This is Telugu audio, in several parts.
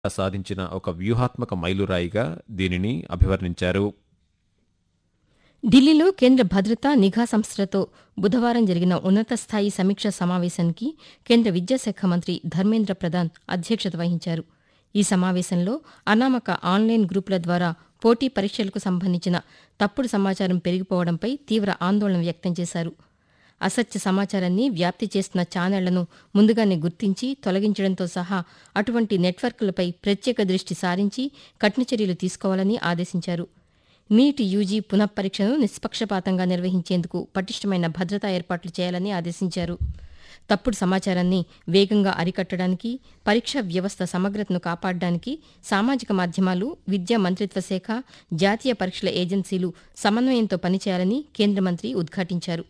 సాధించిన ఒక వ్యూహాత్మక మైలురాయిగా దీనిని అభివర్ణించారు. ఢిల్లీలో కేంద్ర భద్రతా నిఘా సంస్థలతో బుధవారం జరిగిన ఉన్నత స్థాయి సమీక్షా సమావేశానికి కేంద్ర విద్యాశాఖ మంత్రి ధర్మేంద్ర ప్రధాన్ అధ్యక్షత వహించారు. ఈ సమావేశంలో అనామక ఆన్లైన్ గ్రూపుల ద్వారా పోటీ పరీక్షలకు సంబంధించిన తప్పుడు సమాచారం పెరిగిపోవడంపై తీవ్ర ఆందోళన వ్యక్తం చేశారు. అసత్య సమాచారాన్ని వ్యాప్తి చేస్తున్న ఛానళ్లను ముందుగానే గుర్తించి తొలగించడంతో సహా అటువంటి నెట్వర్క్లపై ప్రత్యేక దృష్టి సారించి కఠిన చర్యలు తీసుకోవాలని ఆదేశించారు. నీట్ యూజీ పునఃపరీక్షను నిష్పక్షపాతంగా నిర్వహించేందుకు పటిష్టమైన భద్రతా ఏర్పాట్లు చేయాలని ఆదేశించారు. తప్పుడు సమాచారాన్ని వేగంగా అరికట్టడానికి, పరీక్షా వ్యవస్థ సమగ్రతను కాపాడడానికి సామాజిక మాధ్యమాలు, విద్యా మంత్రిత్వ శాఖ, జాతీయ పరీక్షల ఏజెన్సీలు సమన్వయంతో పనిచేయాలని కేంద్ర మంత్రి ఉద్ఘాటించారు.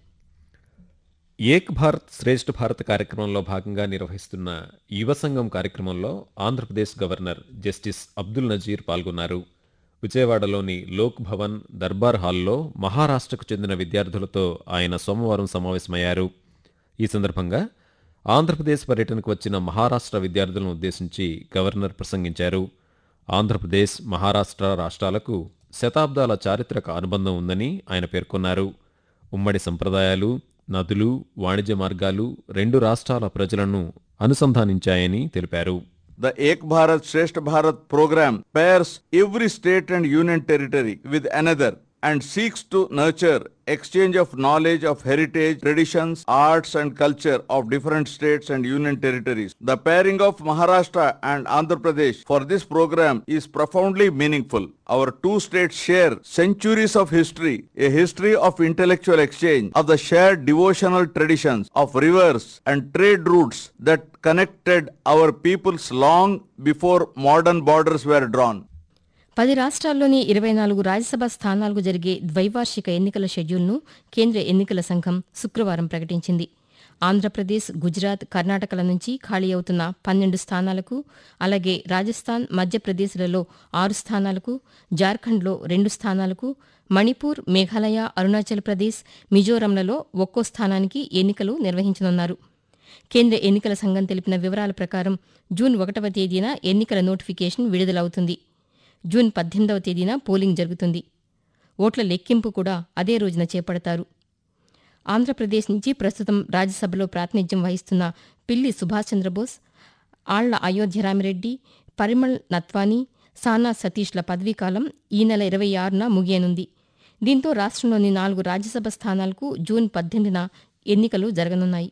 ఏక్ భారత్ శ్రేష్ఠ భారత్ కార్యక్రమంలో భాగంగా నిర్వహిస్తున్న యువ సంఘం కార్యక్రమంలో ఆంధ్రప్రదేశ్ గవర్నర్ జస్టిస్ అబ్దుల్ నజీర్ పాల్గొన్నారు. విజయవాడలోని లోక్ భవన్ దర్బార్ హాల్లో మహారాష్ట్రకు చెందిన విద్యార్థులతో ఆయన సోమవారం సమావేశమయ్యారు. ఈ సందర్భంగా ఆంధ్రప్రదేశ్ పర్యటనకు వచ్చిన మహారాష్ట్ర విద్యార్థులను ఉద్దేశించి గవర్నర్ ప్రసంగించారు. ఆంధ్రప్రదేశ్, మహారాష్ట్ర రాష్ట్రాలకు శతాబ్దాల చారిత్రక అనుబంధం ఉందని ఆయన పేర్కొన్నారు. ఉమ్మడి సంప్రదాయాలు, నదులు, వాణిజ్య మార్గాలు రెండు రాష్ట్రాల ప్రజలను అనుసంధానించాయని తెలిపారు. The Ek Bharat Shresth Bharat program pairs every state and union territory with another and seeks to nurture exchange of knowledge of heritage, traditions, arts and culture of different states and union territories. The pairing of Maharashtra and Andhra Pradesh for this program is profoundly meaningful. Our two states share centuries of history, a history of intellectual exchange, of the shared devotional traditions, of rivers and trade routes that connected our peoples long before modern borders were drawn. 10 రాష్ట్రాల్లోని 24 రాజ్యసభ స్థానాలకు జరిగే ద్వైవార్షిక ఎన్నికల షెడ్యూల్ను కేంద్ర ఎన్నికల సంఘం శుక్రవారం ప్రకటించింది. ఆంధ్రప్రదేశ్, గుజరాత్, కర్ణాటకల నుంచి ఖాళీ అవుతున్న 12 స్థానాలకు, అలాగే రాజస్థాన్, మధ్యప్రదేశ్లలో 6 స్థానాలకు, జార్ఖండ్లో 2 స్థానాలకు, మణిపూర్, మేఘాలయ, అరుణాచల్ ప్రదేశ్, మిజోరంలలో ఒక్కో స్థానానికి ఎన్నికలు నిర్వహించనున్నారు. కేంద్ర ఎన్నికల సంఘం తెలిపిన వివరాల ప్రకారం జూన్ 1వ తేదీన ఎన్నికల నోటిఫికేషన్ విడుదలవుతుంది. జూన్ 18వ తేదీన పోలింగ్ జరుగుతుంది. ఓట్ల లెక్కింపు కూడా అదే రోజున చేపడతారు. ఆంధ్రప్రదేశ్ నుంచి ప్రస్తుతం రాజ్యసభలో ప్రాతినిధ్యం వహిస్తున్న పిల్లి సుభాష్ చంద్రబోస్, ఆళ్ల అయోధ్యరామిరెడ్డి, పరిమళ్ నత్వానీ, సానా సతీష్ల పదవీకాలం ఈ నెల 26న ముగియనుంది. దీంతో రాష్ట్రంలోని 4 రాజ్యసభ స్థానాలకు జూన్ 18న ఎన్నికలు జరగనున్నాయి.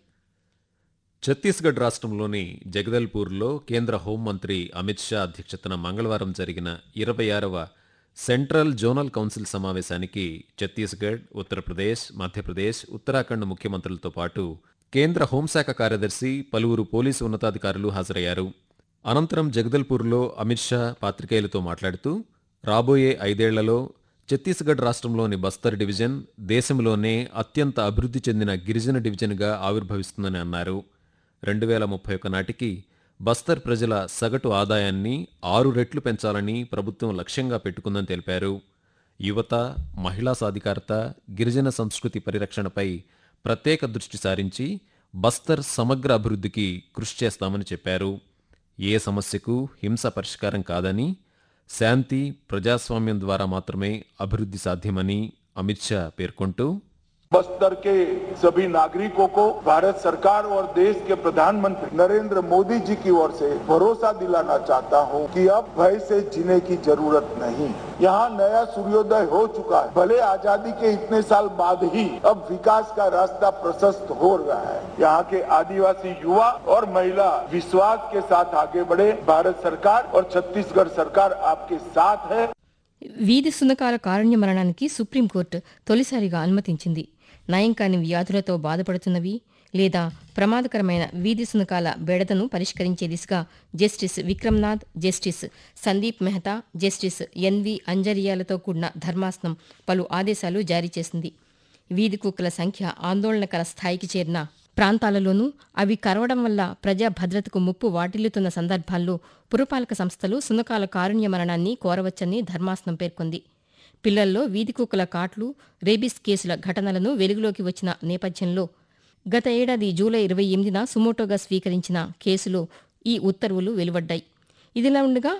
ఛత్తీస్గఢ్ రాష్ట్రంలోని జగదల్పూర్లో కేంద్ర హోంమంత్రి అమిత్ షా అధ్యక్షతన మంగళవారం జరిగిన 26వ సెంట్రల్ జోనల్ కౌన్సిల్ సమావేశానికి ఛత్తీస్గఢ్, ఉత్తరప్రదేశ్, మధ్యప్రదేశ్, ఉత్తరాఖండ్ ముఖ్యమంత్రులతో పాటు కేంద్ర హోంశాఖ కార్యదర్శి, పలువురు పోలీసు ఉన్నతాధికారులు హాజరయ్యారు. అనంతరం జగదల్పూర్లో అమిత్ షా పాత్రికేయులతో మాట్లాడుతూ రాబోయే 5 ఏళ్లలో ఛత్తీస్గఢ్ రాష్ట్రంలోని బస్తర్ డివిజన్ దేశంలోనే అత్యంత అభివృద్ధి చెందిన గిరిజన డివిజన్గా ఆవిర్భవిస్తుందని అన్నారు. 2031 నాటికి బస్తర్ ప్రజల సగటు ఆదాయాన్ని 6 రెట్లు పెంచాలని ప్రభుత్వం లక్ష్యంగా పెట్టుకుందని తెలిపారు. యువత, మహిళా సాధికారత, గిరిజన సంస్కృతి పరిరక్షణపై ప్రత్యేక దృష్టి సారించి బస్తర్ సమగ్ర అభివృద్ధికి కృషి చేస్తామని చెప్పారు. ఏ సమస్యకు హింస పరిష్కారం కాదని, శాంతి, ప్రజాస్వామ్యం ద్వారా మాత్రమే అభివృద్ధి సాధ్యమని అమిత్ షా పేర్కొంటూ बस्तर के सभी नागरिकों को भारत सरकार और देश के प्रधानमंत्री नरेंद्र मोदी जी की ओर से भरोसा दिलाना चाहता हूं कि अब भय से जीने की जरूरत नहीं। यहाँ नया सूर्योदय हो चुका है। भले आजादी के इतने साल बाद ही अब विकास का रास्ता प्रशस्त हो रहा है। यहाँ के आदिवासी युवा और महिला विश्वास के साथ आगे बढ़े। भारत सरकार और छत्तीसगढ़ सरकार आपके साथ है। వీధి సునకాల కారుణ్య మరణానికి సుప్రీంకోర్టు తొలిసారిగా అనుమతించింది. నయం కాని వ్యాధులతో బాధపడుతున్నవి లేదా ప్రమాదకరమైన వీధి సునకాల బెడదను పరిష్కరించే దిశగా justice Vikram Nath, justice Sandeep Mehta, justice N V అంజరియాలతో కూడిన ధర్మాసనం పలు ఆదేశాలు జారీ చేసింది. వీధి కుక్కల సంఖ్య ఆందోళనకర స్థాయికి చేరిన ప్రాంతాలలోనూ అవి కరవడం వల్ల ప్రజా భద్రతకు ముప్పు వాటిల్లుతున్న సందర్భాల్లో పురపాలక సంస్థలు సునకాల కారుణ్య మరణాన్ని కోరవచ్చని ధర్మాసనం పేర్కొంది. పిల్లల్లో వీధి కుక్కల కాట్లు, రేబీస్ కేసుల ఘటనలను వెలుగులోకి వచ్చిన నేపథ్యంలో గత ఏడాది జూలై 28న సుమోటోగా స్వీకరించిన కేసులో ఈ ఉత్తర్వులు వెలువడ్డాయి. ఇదిలా ఉండగా